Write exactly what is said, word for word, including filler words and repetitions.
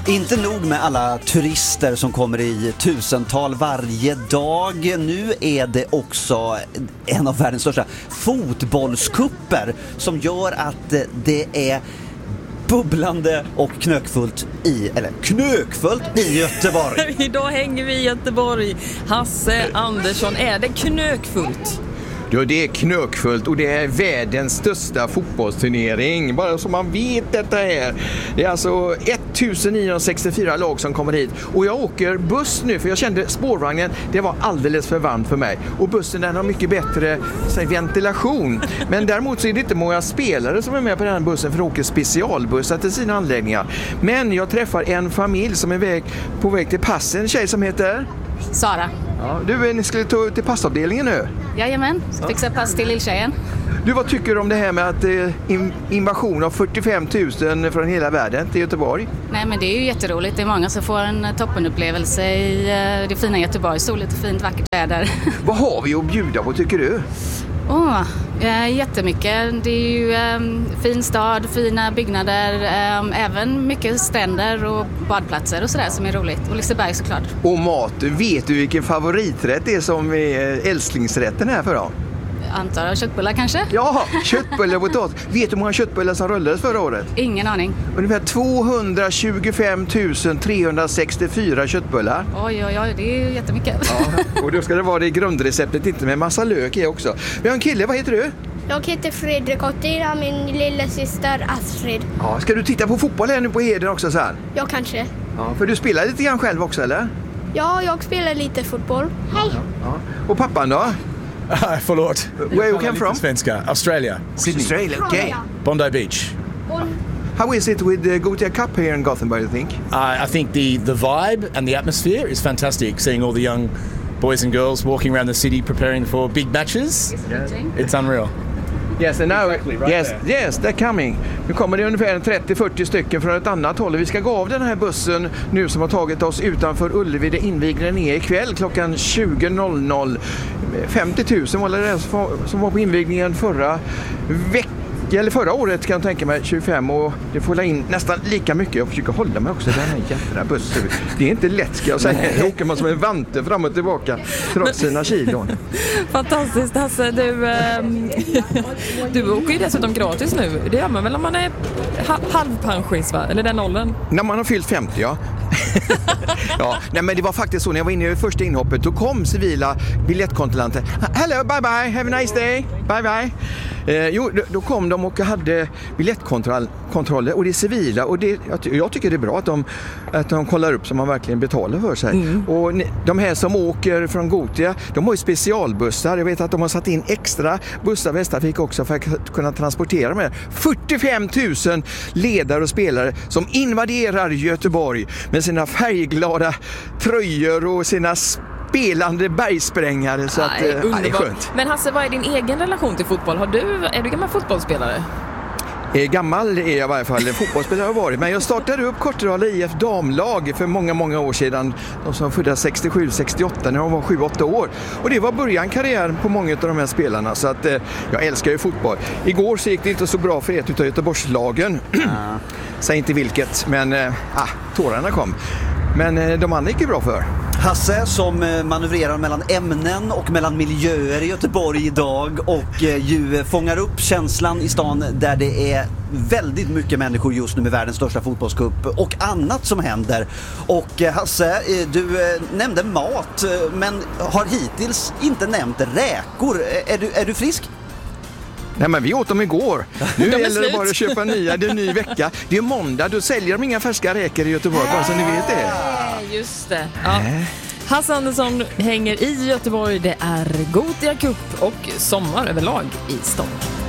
Inte nog med alla turister som kommer i tusental varje dag. Nu är det också en av världens största fotbollskupper som gör att det är bubblande och knökfullt i, eller knökfullt i Göteborg. Idag hänger vi i Göteborg. Hasse Andersson, är det knökfullt? Ja, det är knökfullt och det är världens största fotbollsturnering. Bara så man vet detta här. Det är alltså nittonhundrasextiofyra lag som kommer hit. Och jag åker buss nu för jag kände spårvagnen, det var alldeles för varmt för mig. Och bussen den har mycket bättre säg, ventilation. Men däremot så är det inte många spelare som är med på den här bussen för att åka specialbussar till sina anläggningar. Men jag träffar en familj som är väg, på väg till passen. En tjej som heter... Sara. Ja, du, ni skulle ta till passavdelningen nu? Jajamän, ska fixa pass till lilltjejen. Du, vad tycker du om det här med att eh, invasion av fyrtiofem tusen från hela världen till Göteborg? Nej, men det är ju jätteroligt. Det är många som får en toppenupplevelse i eh, det fina Göteborg. Så lite fint, vackert väder. Vad har vi att bjuda på, tycker du? Åh, oh, jättemycket. Det är ju eh, fin stad, fina byggnader, eh, även mycket stränder och badplatser och sådär som är roligt. Och Liseberg såklart. Och mat, vet du vilken favoriträtt det är som är älsklingsrätten här för då? Antar jag köttbullar kanske? Ja, köttbullar och potatis. Vet du hur många köttbullar som rullades förra året? Ingen aning. Ungefär tvåhundratjugofem tusen trehundrasextiofyra köttbullar. Oj, oj, oj, det är ju jättemycket. Ja, och då ska det vara det grundreceptet, inte med massa lök i också. Vi har en kille, vad heter du? Jag heter Fredrik och det är min lilla syster Astrid. Ja, ska du titta på fotboll här nu på Heden också så här? Ja, kanske. Ja, för du spelar lite grann själv också, eller? Ja, jag spelar lite fotboll. Hej! Ja, ja. Och pappan då? Uh, förlåt. Where you come from? Svenska. Australia. Sydney. Australia, okay. Bondi Beach. How is it with the Gothia Cup here in Gothenburg, you think? Uh, I think the, the vibe and the atmosphere is fantastic. Seeing all the young boys and girls walking around the city preparing for big matches. Yes. It's unreal. Yes, and now, Exactly, right yes, there. yes, they're coming. Nu kommer det ungefär trettio fyrtio stycken från ett annat håll. Vi ska gå av den här bussen nu som har tagit oss utanför Ullevi. Det invigningen är ikväll klockan tjugo. femtio tusen var det som var på invigningen förra veckan. Eller förra året kan jag tänka mig tjugofem, och det får la in nästan lika mycket. Jag försöker hålla mig också den här jävla bussen. Det är inte lätt, ska jag säga. Då åker man som en vante fram och tillbaka trots sina kilon. Fantastiskt, Hasse. Du, ähm, du åker ju dessutom gratis nu. Det gör man väl om man är ha- halvpensionist, va? Eller den åldern? När man har fyllt femtio, ja. Ja, nej, men det var faktiskt så när jag var inne i första inhoppet, då kom civila biljettkontrollanter. Hello, bye bye, have a nice day, bye bye. Eh, jo, då kom de och hade biljettkontroller och det är civila, och det, jag, jag tycker det är bra att de, att de kollar upp så man verkligen betalar för sig. Mm. Och de här som åker från Gothia, de har ju specialbussar. Jag vet att de har satt in extra bussar Västtrafik också för att kunna transportera med fyrtiofem tusen ledare och spelare som invaderar Göteborg med sina färgglada tröjor och sina spelande bergsprängare, så att, Aj, äh, det är skönt. Men Hasse, vad är din egen relation till fotboll? Har du, är du gammal fotbollsspelare? Gammal är jag i varje fall, fotbollsspelare har varit. Men jag startade upp Kortedala I F damlag för många, många år sedan. De som föddes sextiosju sextioåtta när de var sju åtta år. Och det var början karriären på många av de här spelarna. Så att eh, jag älskar ju fotboll. Igår så gick det inte så bra för ett utav Göteborgslagen. Säg inte vilket, men eh, ah, tårarna kom. Men eh, de andra gick ju bra för. Hasse som manövrerar mellan ämnen och mellan miljöer i Göteborg idag och ju fångar upp känslan i stan där det är väldigt mycket människor just nu med världens största fotbollscup och annat som händer. Och Hasse, du nämnde mat men har hittills inte nämnt räkor. Är du, är du frisk? Nej, men vi åt dem igår. Nu de gäller det bara att köpa nya. Det är en ny vecka. Det är måndag, då säljer de inga färska räkor i Göteborg, bara så ni vet det. Just det. Ja. Hasse Andersson hänger i Göteborg. Det är Gothia Cup och sommar överlag i stan.